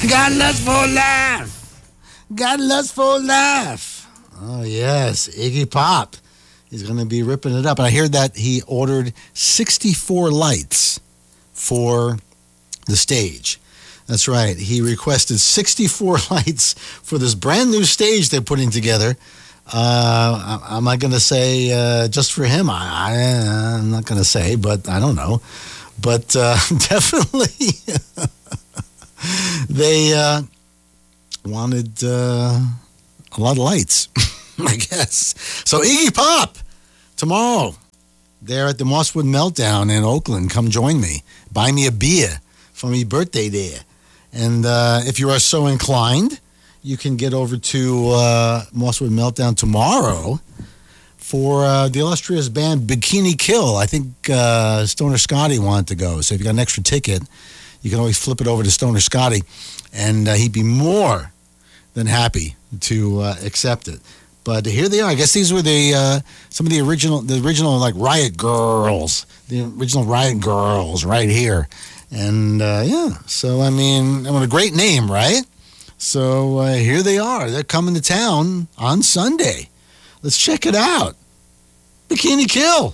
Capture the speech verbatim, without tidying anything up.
Got lust for life. Got lust for life. Oh, yes. Iggy Pop. He's going to be ripping it up. And I hear that he ordered sixty-four lights for the stage. That's right. He requested sixty-four lights for this brand new stage they're putting together. Uh, I'm not going to say uh, just for him. I, I, I'm not going to say, but I don't know. But uh, definitely they uh, wanted uh, a lot of lights, I guess. So Iggy Pop, tomorrow, there at the Mosswood Meltdown in Oakland. Come join me. Buy me a beer for my birthday there. And uh, if you are so inclined, you can get over to uh, Mosswood Meltdown tomorrow for uh, the illustrious band Bikini Kill. I think uh, Stoner Scotty wanted to go. So if you got an extra ticket, you can always flip it over to Stoner Scotty, and uh, he'd be more than happy to uh, accept it. But here they are. I guess these were the uh, some of the original, the original like Riot Girls, the original Riot Girls right here. And uh, yeah, so I mean, what a great name, right? So uh, here they are. They're coming to town on Sunday. Let's check it out. Bikini Kill.